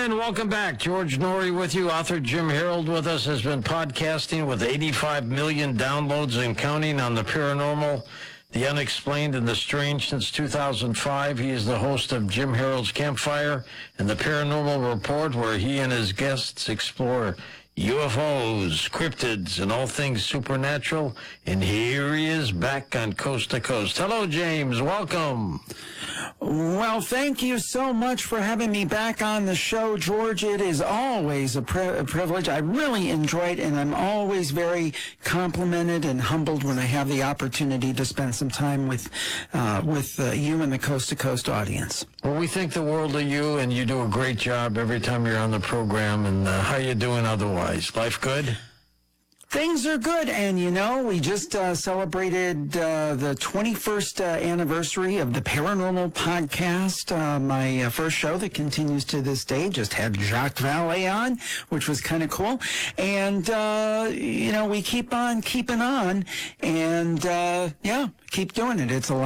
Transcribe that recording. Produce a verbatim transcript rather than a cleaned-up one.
and welcome back. George Noory with you. Author Jim Harold with us has been podcasting with eighty-five million downloads and counting on the paranormal, the unexplained, and the strange since two thousand five. He is the host of Jim Harold's Campfire and the Paranormal Report, where he and his guests explore U F Os, cryptids, and all things supernatural. And here he is back on Coast to Coast. Hello, James. Welcome. Well, thank you so much for having me back on the show, George. It is always a, pri- a privilege. I really enjoy it, and I'm always very complimented and humbled when I have the opportunity to spend some time with uh, with uh, you and the Coast to Coast audience. Well, we think the world of you, and you do a great job every time you're on the program. And uh, how you doing otherwise? Life good? Things are good, and you know, we just uh, celebrated uh, the twenty-first uh, anniversary of the Paranormal Podcast, uh, my uh, first show that continues to this day. Just had Jacques Vallée on, which was kind of cool. And, uh, you know, we keep on keeping on, and, uh, yeah, keep doing it. It's a lot.